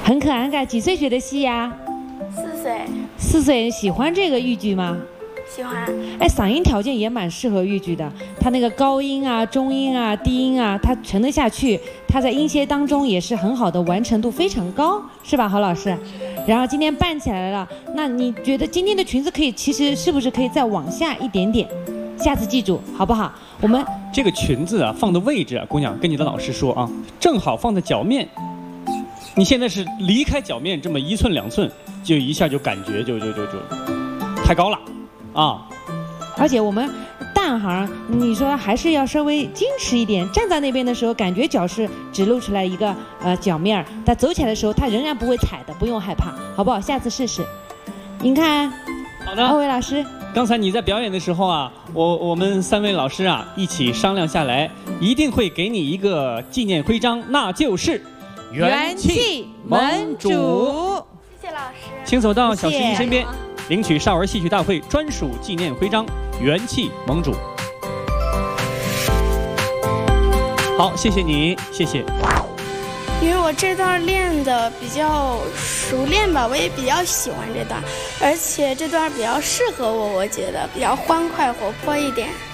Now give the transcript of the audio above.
很可爱，很可爱。几岁学的戏呀 ？4岁。 4岁，喜欢这个豫剧吗？ 喜欢。 哎，嗓音条件也蛮适合豫剧的，他那个高音啊、中音啊、低音啊，他沉得下去，他在音阶当中也是很好的，完成度非常高，是吧，郝老师？然后今天扮起来了，那你觉得今天的裙子其实是不是可以再往下一点点？下次记住好不好？我们这个裙子啊，放的位置啊，姑娘跟你的老师说啊，正好放在脚面。你现在是离开脚面这么1寸2寸，就一下就感觉就太高了，啊！ 而且我们大行，你说还是要稍微矜持一点。站在那边的时候，感觉脚是只露出来一个脚面，但走起来的时候，它仍然不会踩的，不用害怕，好不好？下次试试。您看， 好的， 2位老师。 刚才你在表演的时候啊，我们3位老师啊一起商量下来，一定会给你一个纪念徽章，那就是元气盟主。 谢谢老师。 请走到小师弟身边，领取少儿戏曲大会专属纪念徽章，元气盟主。好，谢谢你，谢谢。 因为我这段练的比较熟练吧，我也比较喜欢这段，而且这段比较适合我，我觉得比较欢快活泼一点。